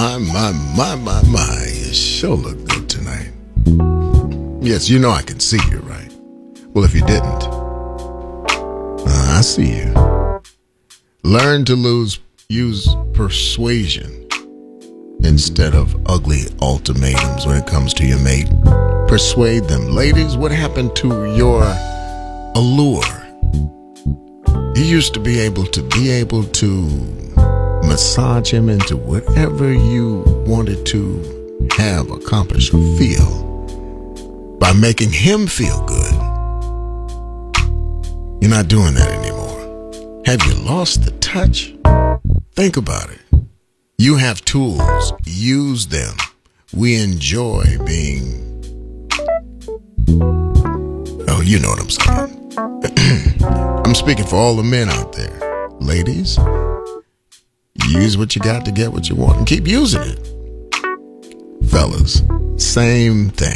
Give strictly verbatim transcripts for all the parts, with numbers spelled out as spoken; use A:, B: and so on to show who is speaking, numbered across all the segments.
A: my, my, my, my, my. You sure look good tonight. Yes, you know I can see you, right? Well, if you didn't, uh, I see you. Learn to lose, use persuasion instead of ugly ultimatums when it comes to your mate. Persuade them. Ladies, what happened to your allure? You used to be able to be able to massage him into whatever you wanted to have accomplished or feel by making him feel good. You're not doing that anymore. Have you lost the touch? Think about it. You have tools. Use them. We enjoy being... Oh, you know what I'm saying. I'm speaking for all the men out there. Ladies, use what you got to get what you want and keep using it. Fellas, same thing.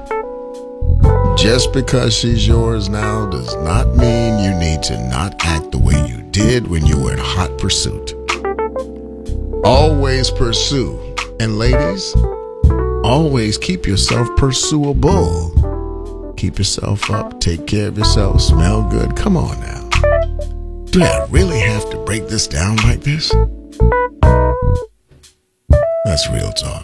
A: Just because she's yours now does not mean you need to not act the way you did when you were in hot pursuit. Always pursue. And ladies, always keep yourself pursuable. Keep yourself up, take care of yourself, smell good. Come on now. Do I really have to break this down like this? That's real talk.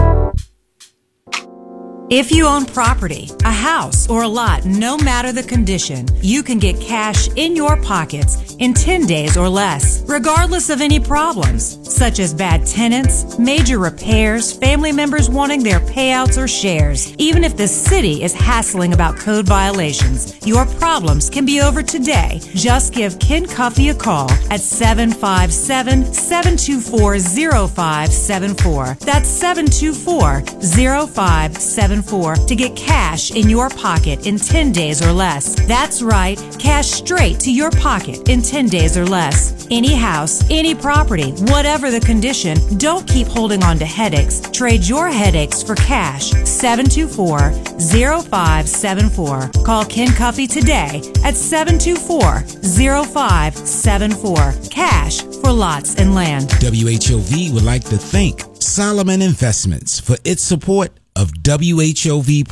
B: If you own property, a house, or a lot, no matter the condition, you can get cash in your pockets in ten days or less, regardless of any problems, such as bad tenants, major repairs, family members wanting their payouts or shares. Even if the city is hassling about code violations, your problems can be over today. Just give Ken Cuffey a call at seven five seven, seven two four, zero five seven four. That's seven two four, zero five seven four to get cash in your pocket in ten days or less. That's right, cash straight to your pocket in ten days or less. Any house, any property, whatever the condition, don't keep holding on to headaches. Trade your headaches for cash. seven two four, zero five seven four. Call Ken Cuffey today at seven two four, zero five seven four. Cash for lots and land.
C: W H O V would like to thank Solomon Investments for its support of W H O V